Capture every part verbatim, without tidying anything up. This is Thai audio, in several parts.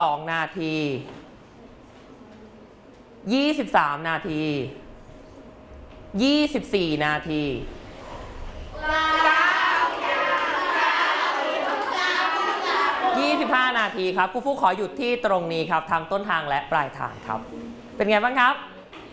สองนาทียี่สิบสามนาทียี่สิบสี่นาทียี่สิบห้านาทีครับครูฟูขอหยุดที่ตรงนี้ครับทางต้นทางและปลายทางครับเป็นไงบ้างครับ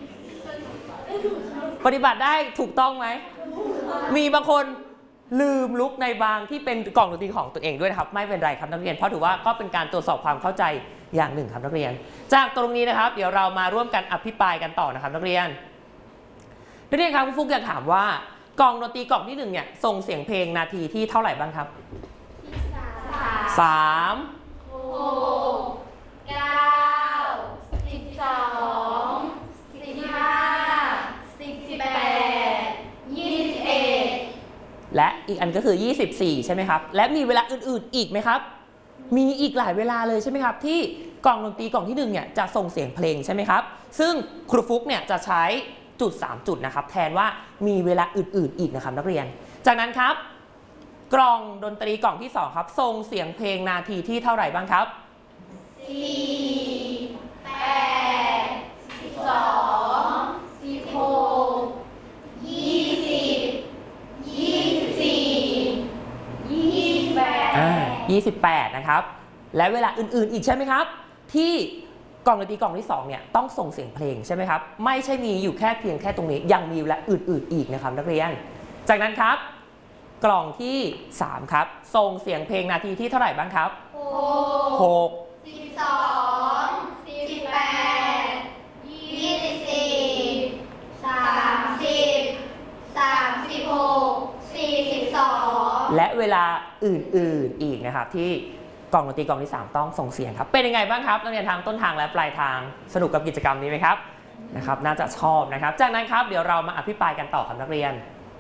ปฏิบัติได้ถูกต้องไหมมีบางคนลืมลุกในบางที่เป็นกล่องดนตรีของตัวเองด้วยนะครับไม่เป็นไรครับนักเรียนเพราะถือว่าก็เป็นการตรวจสอบความเข้าใจอย่างหนึ่งครับนักเรียนจากตรงนี้นะครับเดี๋ยวเรามาร่วมกันอภิปรายกันต่อนะครับนักเรียนนักเรียนครับครูฟุกอยากถามว่ากล่องดนตรีกล่องที่หนึ่งเนี่ยส่งเสียงเพลงนาทีที่เท่าไหร่บ้างครับสามหกเก้าสิบสองสิบห้าสิบแปดยี่สิบเอ็ดและอีกอันก็คือยี่สิบสี่ใช่ไหมครับและมีเวลาอื่นๆอีกไหมครับมีอีกหลายเวลาเลยใช่ไหมครับที่กล่องดนตรีกล่องที่หนึ่งเนี่ยจะส่งเสียงเพลงใช่ไหมครับซึ่งครูฟุกเนี่ยจะใช้จุดสามจุดนะครับแทนว่ามีเวลาอื่นๆอีกนะครับนักเรียนจากนั้นครับกล่องดนตรีกล่องที่สองครับส่งเสียงเพลงนาทีที่เท่าไหร่บ้างครับสี่แปดสิบสองสิบหกยี่สิบยี่สิบสี่ยี่สิบแปดอ่ายี่สิบแปดนะครับและเวลาอื่นๆอีกใช่ไหมครับที่กล่องดนตรีกล่องที่สองเนี่ยต้องส่งเสียงเพลงใช่ไหมครับไม่ใช่มีอยู่แค่เพียงแค่ตรงนี้ยังมีเวลาอื่นๆอีกนะครับนักเรียนจากนั้นครับกล่องที่สามครับส่งเสียงเพลงนาทีที่เท่าไหร่บ้างครับหกสิบสองสิบแปดยี่สิบสี่สามสิบสามสิบหกสี่สิบสองและเวลาอื่นๆอีกนะครับที่กล่องดนตรีกล่องที่สามต้องส่งเสียงครับเป็นยังไงบ้างครับนักเรียนทางต้นทางและปลายทางสนุกกับกิจกรรมนี้ไหมครับนะครับน่าจะชอบนะครับจากนั้นครับเดี๋ยวเรามาอภิปรายกันต่อครับนักเรียน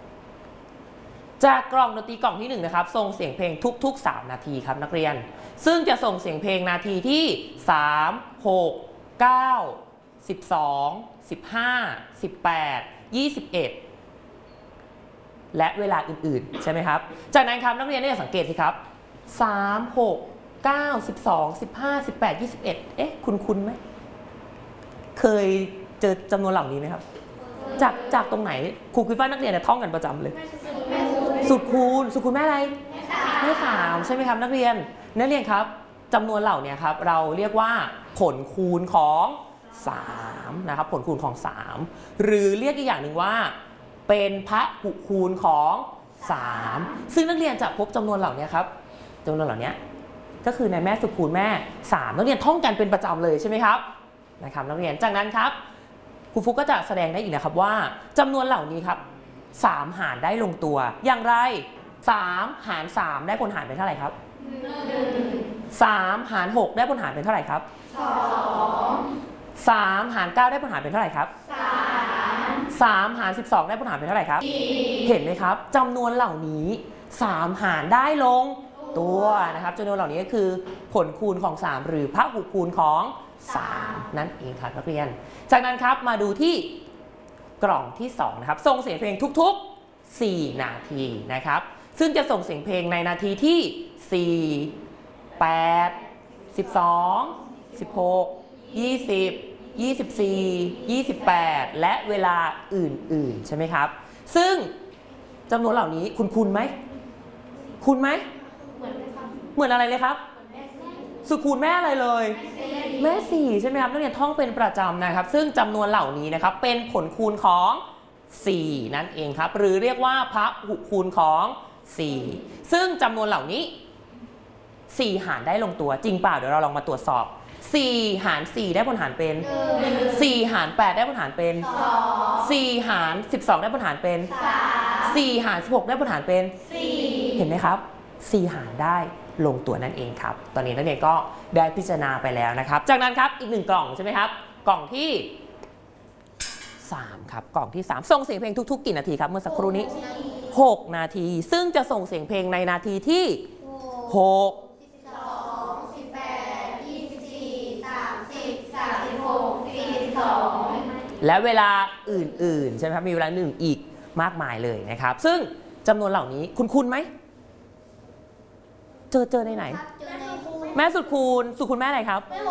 จากกล่องดนตรีกล่องที่หนึ่งนะครับส่งเสียงเพลงทุกๆสามนาทีครับนักเรียนซึ่งจะส่งเสียงเพลงนาทีที่สาม หก เก้า สิบสอง สิบห้า สิบแปด ยี่สิบเอ็ดและเวลาอื่นๆใช่ไหมครับจากนั้นครับนักเรียนได้สังเกตสิครับสาม หก เก้า สิบสอง สิบห้า สิบแปด ยี่สิบเอ็ดเอ๊ะคุ้นๆไหมเคยเจอจำนวนเหล่านี้ไหมครับจากจากตรงไหนครูคิดว่านักเรียนเนี่ยท่องกันประจำเลยสูตรคูณสูตรคูณแม่อะไรแม่สามใช่ไหมครับนักเรียนนักเรียนครับจำนวนเหล่านี้ครับเราเรียกว่าผลคูณของสามนะครับผลคูณของสามหรือเรียกอีกอย่างหนึ่งว่าเป็นพหุคูณของสามซึ่งนักเรียนจะพบจำนวนเหล่านี้ครับจำนวนเหล่านี้ก็คือในแม่สูตรคูณแม่สามนักเรียนท่องกันเป็นประจำเลยใช่ไหมครับนะครับนักเรียนจากนั้นครับครูฟุกก็จะแสดงได้อีกนะครับว่าจำนวนเหล่านี้ครับสามหารได้ลงตัวอย่างไรสามหารสามได้ผลหารเป็นเท่าไหร่ครับสามหารหกได้ผลหารเป็นเท่าไหร่ครับสองสามหารเก้าได้ผลหารเป็นเท่าไหร่ครับสามสามหารสิบสองได้ผลหารเป็นเท่าไหร่ครับเห็นไหมครับจำนวนเหล่านี้สามหารได้ลงตัวนะครับจำนวนเหล่านี้ก็คือผลคูณของสามหรือพหุคูณของสามนั่นเองครับนักเรียนจากนั้นครับมาดูที่กล่องที่สองนะครับส่งเสียงเพลงทุกๆสี่นาทีนะครับซึ่งจะส่งเสียงเพลงในนาทีที่สี่ แปด สิบสอง สิบหก ยี่สิบ ยี่สิบสี่ ยี่สิบแปดและเวลาอื่นๆใช่ไหมครับซึ่งจำนวนเหล่านี้คุณคุณไหมคุณไหมเหมือนอะไรเลยครับสูตรคูณแม่อะไรเลยแม่สี่ใช่ไหมครับนักเรียนท่องเป็นประจำนะครับซึ่งจำนวนเหล่านี้นะครับเป็นผลคูณของสี่นั่นเองครับหรือเรียกว่าพหุคูณของสี่ซึ่งจำนวนเหล่านี้สี่หารได้ลงตัวจริงเปล่าเดี๋ยวเราลองมาตรวจสอบสี่หารสี่ได้ผลหารเป็นสี่หารแปดได้ผลหารเป็นสี่หารสิบสองได้ผลหารเป็นสี่หารสิบหกได้ผลหารเป็นเห็นไหมครับสี่หารได้ลงตัวนั่นเองครับตอนนี้นักเรียนก็ได้พิจารณาไปแล้วนะครับจากนั้นครับอีกหนึ่งกล่องใช่ไหมครับกล่องที่สามครับกล่องที่สามส่งเสียงเพลงทุกๆกี่นาทีครับเมื่อสักครู่นี้หกนาทีซึ่งจะส่งเสียงเพลงในนาทีที่หก สิบสอง สิบแปด ยี่สิบสี่ สามสิบ สามสิบหก สี่สิบสองและเวลาอื่นๆใช่ไหมครับมีเวลาหนึ่งอีกมากมายเลยนะครับซึ่งจำนวนเหล่านี้คุ้นๆไหมเจอเจอในไหนแม่สุดคูณสุดคุณแม่อะไรครับ